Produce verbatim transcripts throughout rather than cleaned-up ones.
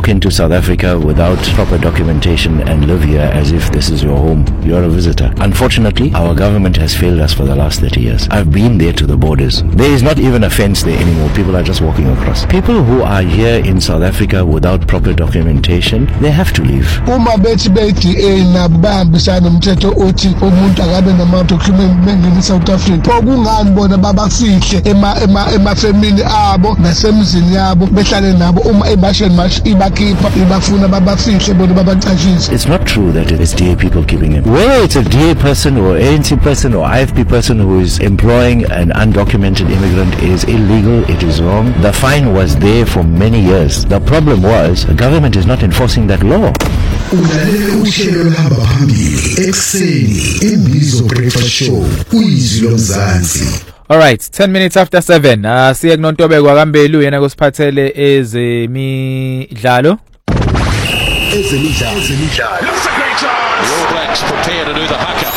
walk into South Africa without proper documentation and live here as if this is your home. You're a visitor. Unfortunately, our government has failed us for the last thirty years. I've been there to the borders. There is not even a fence there anymore. People are just walking across. People who are here in South Africa without proper documentation, they have to leave. Uma bethi bethi eh nabambisana umthetho othi umuntu akabe nama document mengene South Africa. Okungani bona babafihle ema ema emafamily abo nasemzini yabo behlale nabo uma ebasheni mash ibakhipha ibafuna babafihle bona babacashise. It's not true that it's D A people keeping him. Whether it's a D A person or A N C person or I F P person who is employing an undocumented immigrant, it is illegal, it is wrong. The fine was there for many years. The problem was the government is not enforcing that law. Ulalele uhlelo lahamba phambili ekseni imbizo breakfast show uyizwi lomzansi. All right, ten minutes after seven. Uh, siye kuNontobeko akambelu yena kusiphathele ezemidlalo. Ezemidlalo. Ezemidlalo. That's a great chance. The All Blacks prepare to do the haka.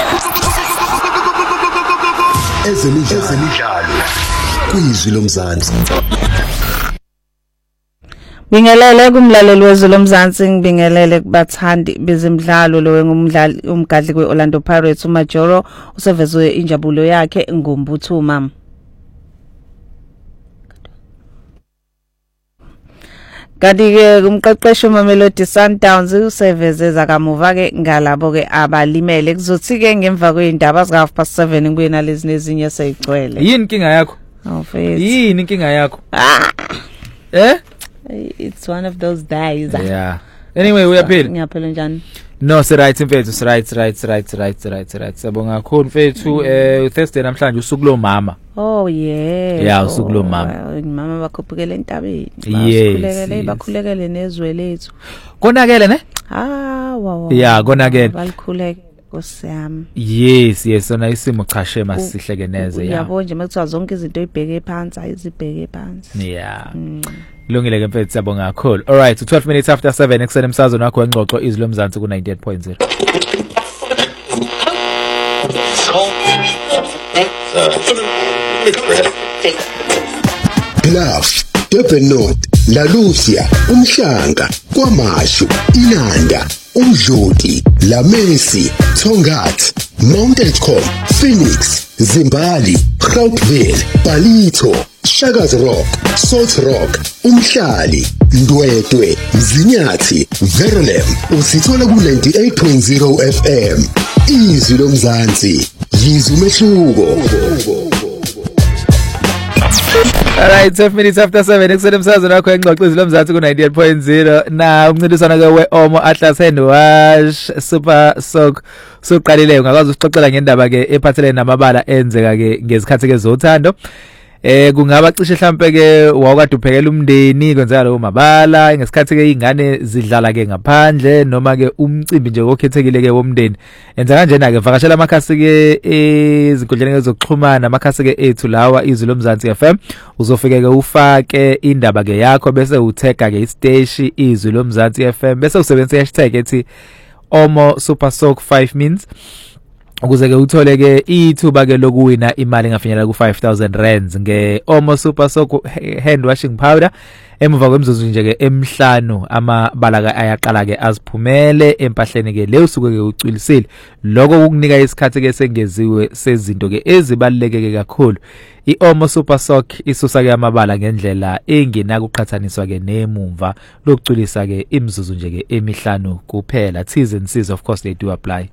Ezemidlalo. Ezemidlalo. Uyizwi lomzansi. Bingelele kumlaleli wezwe lomzansi ngibingelele kubathandi bezemidlalo lo ngumdlali umgadli kweOrlando Pirates uMajoro usevezwe injabulo yakhe ngombuthuma. Kadike kumqeqesho Mamelodi Sundowns useveze zakamuva ke ngalabo ke abalimele kuzothi ke ngemva kweindaba zika half past seven ngibuye nalezi nezinye seyigcwele. Yini inkinga yakho? Oh face. Yini inkinga yakho? Ah. Eh? It's one of those days. Yeah. Anyway, uyaphila. Ngiyaphila njani? No, si right mfethu, si right, right, right, right, right, right. Sabonga kakhulu mfethu eh Thursday namhlanje usuku lo mama. Oh yeah. Yeah, usuku lo mama. Mama bakhuphukele entabeni. Basikhulekele bakhulekele nezwe lethu. Konakele ne? Ah, wow. Yeah, konakele. Balikhuleke Nkosiyami. Yes, yes, sona isimo chashe masihleke neze ya. Yabo nje makuthiwa zonke izinto ibheke phansi ayizibheke phansi. Yeah. Kulungile ke mfethu siyabonga kakhulu. All right, twelve minutes after seven eksene emsazweni wakho wengxoxo izwi lomzansi ku ninety-eight point zero. Bluff, Durban North, La Lucia, Umhlanga, KwaMashu, Inanda, Umdloti, La Messi, Tongat, Mount Elcom, Phoenix, Zimbali, Gauteville, Palito, Shaga's Rock, Salt Rock, Umhlali, Ndwedwe, Mzinyathi, Verulam, usithola ku ninety-eight point zero F M. Izwi lomzansi, yizwi umehluko. All right, twelve minutes after seven eksene emsazweni wakho engxoxo izwi lomzansi ku ninety-eight point zero. Na umncintiswano ke weOmo Atlas Hand Wash Super Sock soqalile ungakwazi usixoxela ngendaba ke ephathelene namabala enzeka ke ngezikhathi ke zothando. Eh kungaba cishe mhlambe ke wawukade uphekela umndeni kwenzeka lo mabala ngesikhathi ke ingane zidlala ke ngaphandle noma ke umcimbi nje okhethekile ke womndeni enza kanjena ke vakashela amakhasi ke ezinkundleni zokuxhumana amakhasi ke ethu lawa izwi lomzansi F M uzofike ke ufake indaba ke yakho bese utagga ke isiteshi izwi lomzansi F M bese usebenzisa hashtag ethi Omo Super Sock five means ukuze ke uthole ke ithuba ke lokuwina imali engafinyelela ku five thousand rands nge Omo Super Sock hand washing powder emuva kwemzuzu nje ke emhlanu amabala ke ayaqala ke aziphumele empahleni ke le usuku ke ucwilisile lokho ukunika isikhathi ke sengeziwe sezinto ke ezibaluleke ke kakhulu iOmo Super Sock isusa ke amabala ngendlela engena kuqhathaniswa ke nemumva lokucwilisa ke imzuzu nje ke emihlanu kuphela. T's and C's of course they do apply.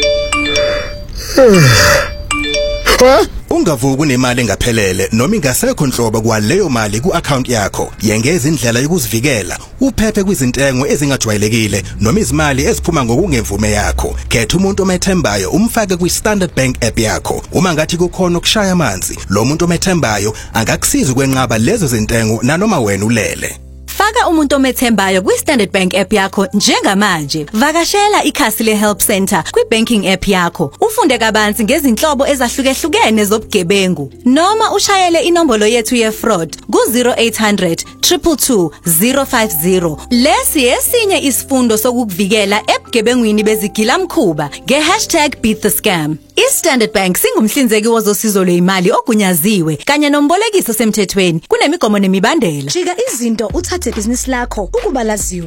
Ungavuki nemali engaphelele noma ingasekho nhlobo kwaleyo mali ku-account yakho. Yengeza indlela yokuzivikela, uphephe kwizintengo ezingajwayelekile noma izimali eziphuma ngokungemvume yakho. Khetha umuntu omethembayo umfake kwi-Standard Bank app yakho. Uma ngathi kukhona ukushaya amanzi, lo muntu omethembayo angakusiza ukwenqaba lezo zintengo nanoma wena ulele. Faka umuntu omethembayo kwi-Standard Bank app yakho njengamanje. Vakashela ikhasi le-Help Center kwi-banking app yakho. Ufunde kabanzi ngezinhlobo ezahlukehlukene zobugebengu. Noma ushayele inombolo yethu ye-fraud ku-zero eight hundred, two two two, zero five zero. Lesi esinye isifundo sokukuvikela ebugebengwini bezigilamkhuba nge-hashtag beat the scam. I-Standard Bank singumhlinzeki wozosizo lweyimali ogunyaziwe kanye nombolekiso semthethweni. Kunemigomo nemibandela. Jika izinto uthathe business lakho ukuba laziwe.